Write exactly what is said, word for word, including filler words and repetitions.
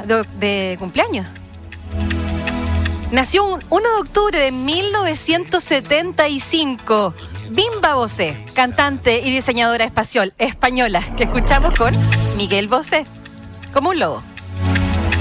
de, de cumpleaños. Nació un uno de octubre de mil novecientos setenta y cinco. Bimba Bosé, cantante y diseñadora espaciol, española, que escuchamos con Miguel Bosé, como un lobo.